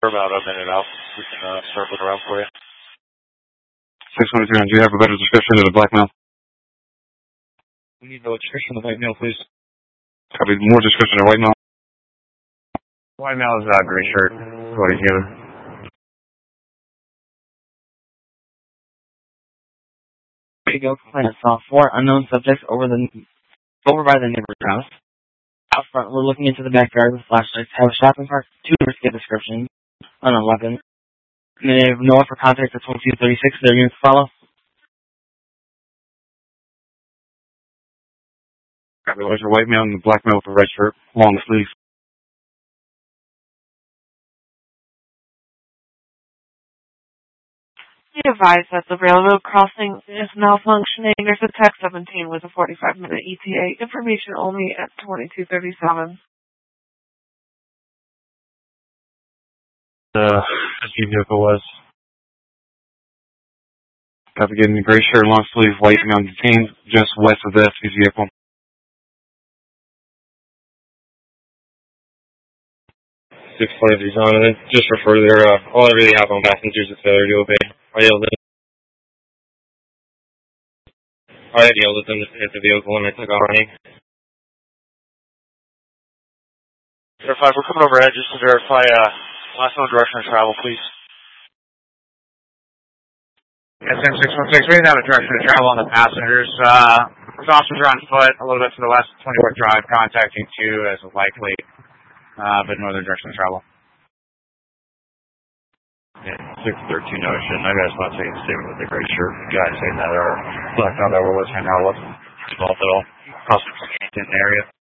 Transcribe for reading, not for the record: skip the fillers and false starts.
For about a minute out. We can start looking around for you. 623, do you have a better description of the black male? We need no description of the white male, please. Copy. More description of white male. White male is gray shirt. That's what he's given. There you go. Planet saw 4 unknown subjects over by the neighbor's house. Out front, we're looking into the backyard with flashlights. Have a shopping cart. 2 numbers get description. On a weapon. And they have NOAA for contact at 2236. Their units follow. Copy. There's a white male and a black male with a red shirt, long sleeve. Be advised that the railroad crossing is malfunctioning. There's a Tech 17 with a 45-minute ETA. Information only at 2237. SG vehicle was. Copy. Getting a gray shirt, long sleeve, white male detained just west of the SG vehicle. 623's on, and then just for further, all I really have on passengers is failure to obey. I had yelled at them to hit the vehicle and I took off running. Air 5, we're coming overhead just to verify last known direction of travel, please. SM616, we didn't have a direction of travel on the passengers. Officers are on foot, a little bit to the west, 24th Drive, contacting 2 as a likely, but no other direction of travel. Yeah, 613 Ocean. I guess not taking a statement with the gray shirt guy saying that our black out that we're listening now wasn't involved at all. Crossing in the area.